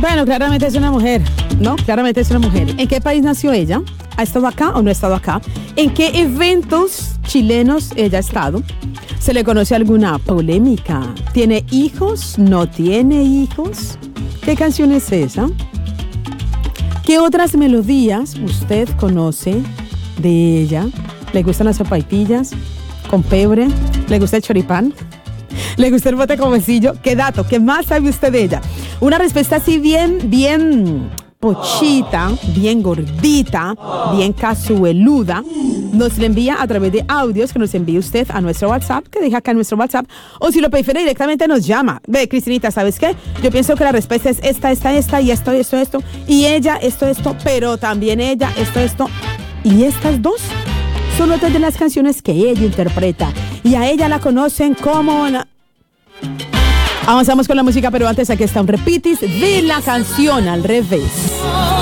Bueno, claramente es una mujer, ¿no? Claramente es una mujer. ¿En qué país nació ella? ¿Ha estado acá o no ha estado acá? ¿En qué eventos chilenos ella ha estado? ¿Se le conoce alguna polémica? ¿Tiene hijos? ¿No tiene hijos? ¿Qué canción es esa? ¿Qué otras melodías usted conoce de ella? ¿Le gustan las sopaipillas con pebre? ¿Le gusta el choripán? ¿Le gusta el bote con huesillo? ¿Qué dato? ¿Qué más sabe usted de ella? Una respuesta así bien pochita, bien gordita, bien cazueluda. Nos la envía a través de audios que nos envíe usted a nuestro WhatsApp, que deja acá en nuestro WhatsApp, o si lo prefiere directamente nos llama. Ve, Cristinita, ¿sabes qué? Yo pienso que la respuesta es esta, y esto, y ella, esto, pero también ella, esto, y estas dos son otras de las canciones que ella interpreta, y a ella la conocen como... Avanzamos con la música, pero antes aquí está un repitis de la canción al revés.